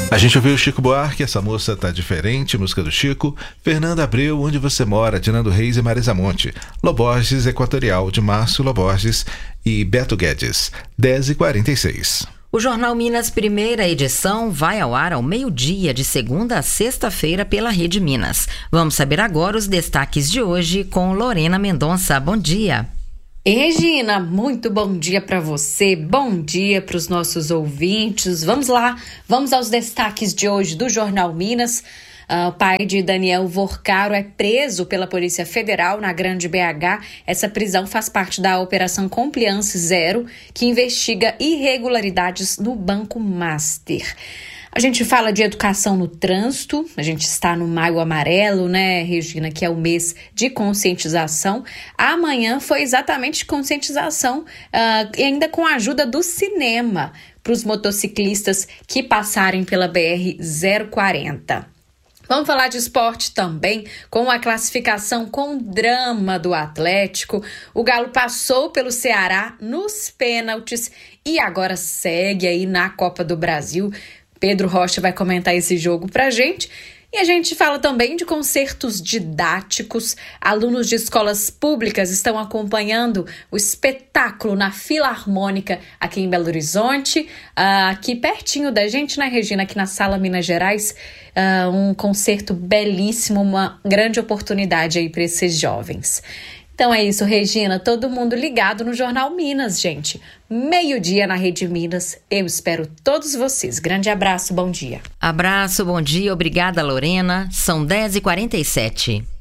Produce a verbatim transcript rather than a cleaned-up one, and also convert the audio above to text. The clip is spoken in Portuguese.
A gente ouviu o Chico Buarque, Essa Moça Tá Diferente, música do Chico. Fernanda Abreu, Onde Você Mora, de Nando Reis e Marisa Monte. Loborges, Equatorial, de Márcio Loborges e Beto Guedes, dez e quarenta e seis. O Jornal Minas, primeira edição, vai ao ar ao meio-dia, de segunda a sexta-feira, pela Rede Minas. Vamos saber agora os destaques de hoje com Lorena Mendonça. Bom dia. E Regina, muito bom dia para você, bom dia para os nossos ouvintes. Vamos lá, vamos aos destaques de hoje do Jornal Minas. Uh, o pai de Daniel Vorcaro é preso pela Polícia Federal na Grande B H. Essa prisão faz parte da Operação Compliance Zero, que investiga irregularidades no Banco Master. A gente fala de educação no trânsito, a gente está no Maio Amarelo, né, Regina, que é o mês de conscientização. Amanhã foi exatamente conscientização, uh, e ainda com a ajuda do cinema, para os motociclistas que passarem pela B R zero quarenta. Vamos falar de esporte também, com a classificação com drama do Atlético. O Galo passou pelo Ceará nos pênaltis e agora segue aí na Copa do Brasil. Pedro Rocha vai comentar esse jogo pra gente. E a gente fala também de concertos didáticos. Alunos de escolas públicas estão acompanhando o espetáculo na Filarmônica aqui em Belo Horizonte, aqui pertinho da gente, né, Regina, aqui na Sala Minas Gerais. Um concerto belíssimo, uma grande oportunidade aí para esses jovens. Então é isso, Regina, todo mundo ligado no Jornal Minas, gente. Meio-dia na Rede Minas, eu espero todos vocês. Grande abraço, bom dia. Abraço, bom dia, obrigada, Lorena. São dez e quarenta e sete.